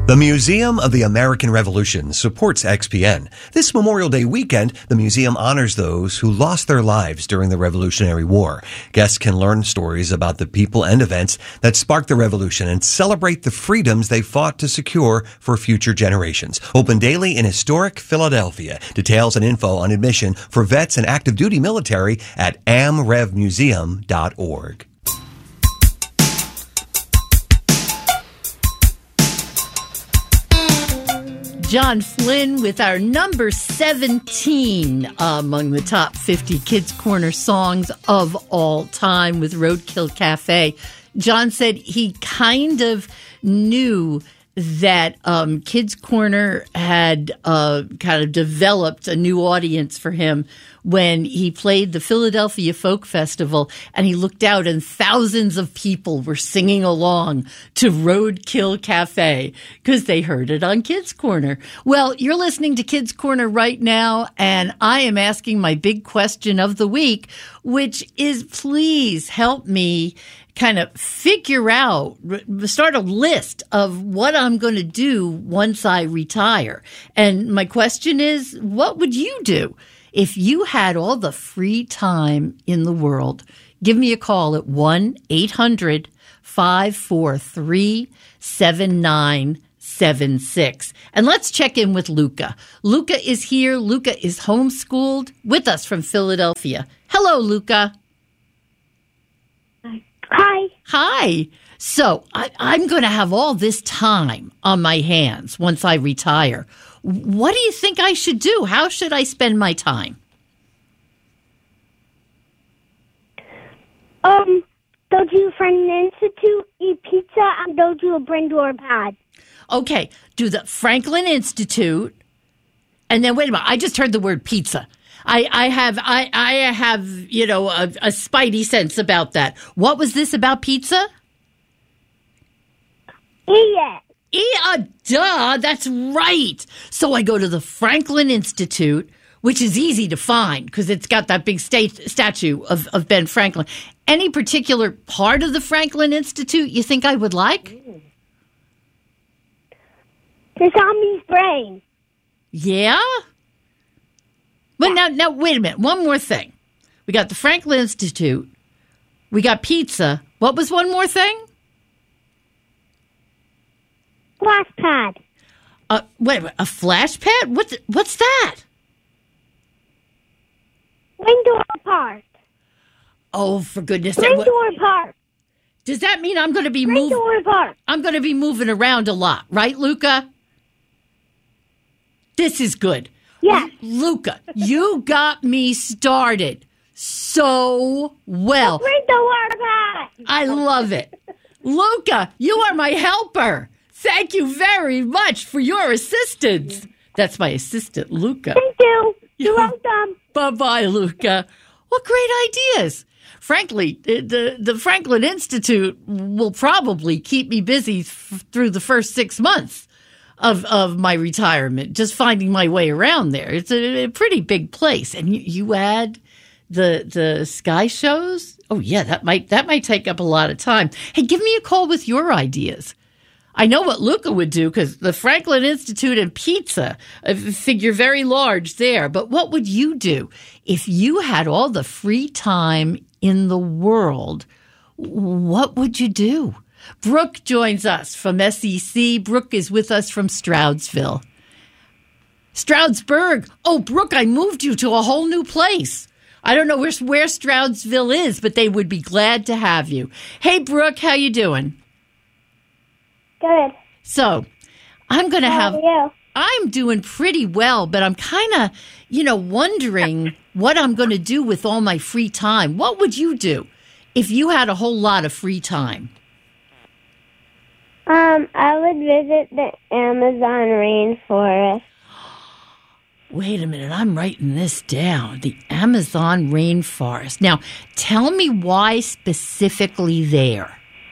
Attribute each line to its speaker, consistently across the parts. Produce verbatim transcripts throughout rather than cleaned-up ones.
Speaker 1: The Museum of the American Revolution supports X P N. This Memorial Day weekend, the museum honors those who lost their lives during the Revolutionary War. Guests can learn stories about the people and events that sparked the revolution and celebrate the freedoms they fought to secure for future generations. Open daily in historic Philadelphia. Details and info on admission for vets and active duty military at a m rev museum dot org.
Speaker 2: John Flynn with our number seventeen among the top fifty Kids Corner songs of all time with Roadkill Cafe. John said he kind of knew that um, Kids Corner had uh, kind of developed a new audience for him when he played the Philadelphia Folk Festival, and he looked out and thousands of people were singing along to Roadkill Cafe because they heard it on Kids Corner. Well, you're listening to Kids Corner right now, and I am asking my big question of the week, which is, please help me kind of figure out, start a list of what I'm going to do once I retire. And my question is, what would you do if you had all the free time in the world? Give me a call at one eight hundred five four three seven nine seven six. And let's check in with Luca. Luca is here. Luca is homeschooled with us from Philadelphia. Hello, Luca.
Speaker 3: Hi.
Speaker 2: Hi. So I, I'm going to have all this time on my hands once I retire. What do you think I should do? How should I spend my time?
Speaker 3: Um, go to Franklin Institute, eat pizza, and go to a brain door pad.
Speaker 2: Okay, do the Franklin Institute, and then wait a minute. I just heard the word pizza. I, I have, I, I have, you know, a, a spidey sense about that. What was this about pizza?
Speaker 3: Eat it.
Speaker 2: E- uh, duh, that's right. So I go to the Franklin Institute, which is easy to find because it's got that big state, statue of, of Ben Franklin. Any particular part of the Franklin Institute you think I would like?
Speaker 3: The zombie's brain.
Speaker 2: Yeah? But now, now, wait a minute. One more thing. We got the Franklin Institute. We got pizza. What was one more thing?
Speaker 3: Flash pad.
Speaker 2: Uh, wait a minute. A flash pad? What's, what's that?
Speaker 3: Window Park.
Speaker 2: Oh, for goodness sake.
Speaker 3: Window Park.
Speaker 2: Does that mean I'm going to be
Speaker 3: Window
Speaker 2: moving?
Speaker 3: Park.
Speaker 2: I'm going to be moving around a lot, right, Luca? This is good.
Speaker 3: Yes.
Speaker 2: Luca, you got me started so well.
Speaker 3: Window Park.
Speaker 2: I love it. Luca, you are my helper. Thank you very much for your assistance. That's my assistant, Luca.
Speaker 3: Thank you. You're welcome.
Speaker 2: Bye-bye, Luca. What great ideas. Frankly, the, the Franklin Institute will probably keep me busy f- through the first six months of, of my retirement, just finding my way around there. It's a, a pretty big place. And you, you add the the sky shows? Oh, yeah, that might that might take up a lot of time. Hey, give me a call with your ideas. I know what Luca would do because the Franklin Institute and pizza uh, figure very large there. But what would you do if you had all the free time in the world? What would you do? Brooke joins us from S E C. Brooke is with us from Stroudsville. Stroudsburg. Oh, Brooke, I moved you to a whole new place. I don't know where, where Stroudsville is, but they would be glad to have you. Hey, Brooke, how you doing?
Speaker 3: Good.
Speaker 2: So, I'm going to
Speaker 3: How
Speaker 2: have...
Speaker 3: are you?
Speaker 2: I'm doing pretty well, but I'm kind of, you know, wondering what I'm going to do with all my free time. What would you do if you had a whole lot of free time?
Speaker 3: Um, I would visit the Amazon rainforest.
Speaker 2: Wait a minute, I'm writing this down. The Amazon rainforest. Now, tell me why specifically there.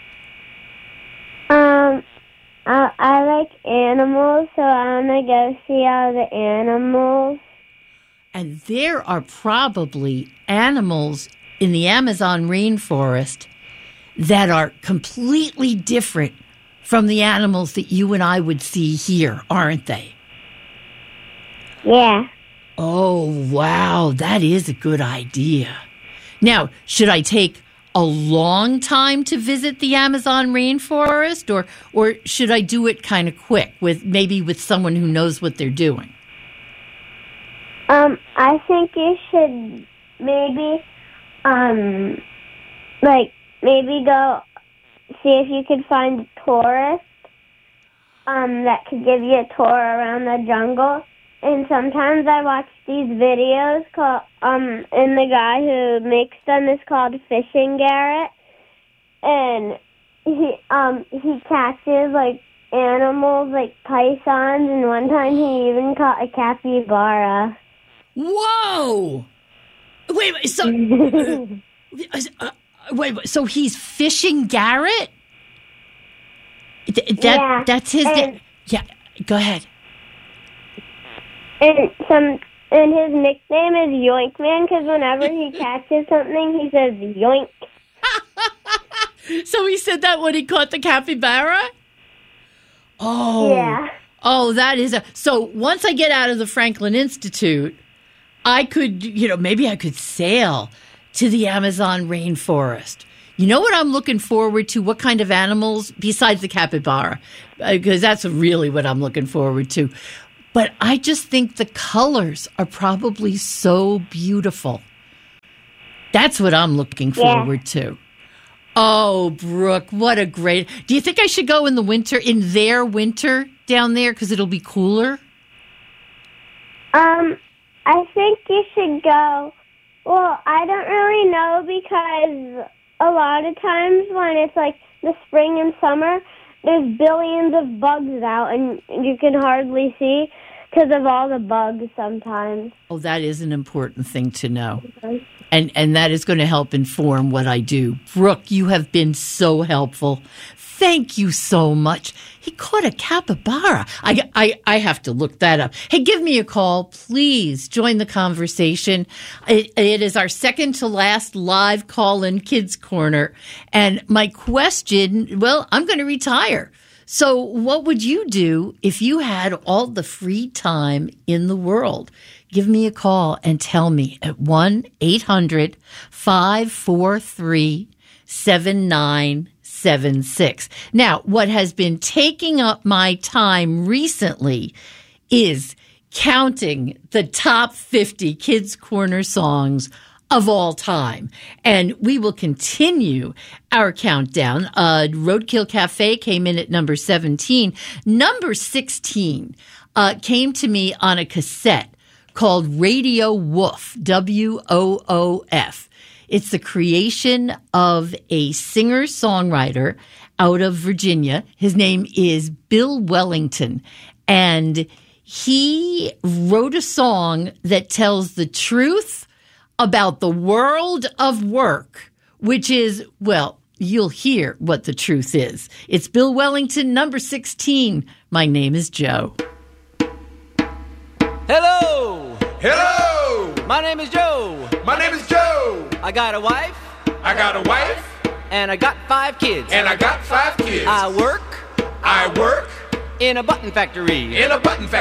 Speaker 3: Um, I, I like animals, so I want to go see all the animals.
Speaker 2: And there are probably animals in the Amazon rainforest that are completely different from the animals that you and I would see here, aren't they?
Speaker 3: Yeah.
Speaker 2: Oh, wow. That is a good idea. Now, should I take a long time to visit the Amazon rainforest, or or should I do it kind of quick with maybe with someone who knows what they're doing?
Speaker 3: Um, I think you should maybe, um, like, maybe go see if you could find a tourist, um, that could give you a tour around the jungle. And sometimes I watch these videos called, um, and the guy who makes them is called Fishing Garrett. And he, um, he catches, like, animals like pythons, and one time he even caught a capybara.
Speaker 2: Whoa! Wait, wait, so, uh, wait, wait, so he's Fishing Garrett? Th- that,
Speaker 3: yeah.
Speaker 2: That's his name? Yeah, go ahead.
Speaker 3: And some, and his nickname is Yoink Man, because whenever he catches something, he says yoink.
Speaker 2: So he said that when he caught the capybara? Oh.
Speaker 3: Yeah.
Speaker 2: Oh, that is a... So once I get out of the Franklin Institute, I could, you know, maybe I could sail to the Amazon rainforest. You know what I'm looking forward to? What kind of animals, besides the capybara? Because that's really what I'm looking forward to. But I just think the colors are probably so beautiful. That's what I'm looking forward
Speaker 3: yeah.
Speaker 2: to. Oh, Brooke, what a great... Do you think I should go in the winter, in their winter down there, because it'll be cooler?
Speaker 3: Um, I think you should go... Well, I don't really know, because a lot of times when it's like the spring and summer, there's billions of bugs out, and you can hardly see because of all the bugs sometimes.
Speaker 2: Oh, that is an important thing to know. Okay. And and that is going to help inform what I do. Brooke, you have been so helpful. Thank you so much. He caught a capybara. I, I, I have to look that up. Hey, give me a call. Please join the conversation. It, it is our second to last live call-in Kids Corner. And my question, well, I'm going to retire. So what would you do if you had all the free time in the world? Give me a call and tell me at one eight hundred five four three seven nine seven six. Now, what has been taking up my time recently is counting the top fifty Kids Corner songs of all time. And we will continue our countdown. Uh, Roadkill Cafe came in at number seventeen. Number sixteen uh, came to me on a cassette called Radio Woof, W O O F. It's the creation of a singer-songwriter out of Virginia. His name is Bill Wellington, and he wrote a song that tells the truth about the world of work, which is, well, you'll hear what the truth is. It's Bill Wellington, number sixteen. My name is Joe.
Speaker 4: Hello!
Speaker 5: Hello!
Speaker 4: My name is Joe.
Speaker 5: My name is Joe.
Speaker 4: I got a wife.
Speaker 5: I got a wife.
Speaker 4: And I got five kids.
Speaker 5: And I got five kids.
Speaker 4: I work.
Speaker 5: I work.
Speaker 4: In a button factory.
Speaker 5: In a button factory.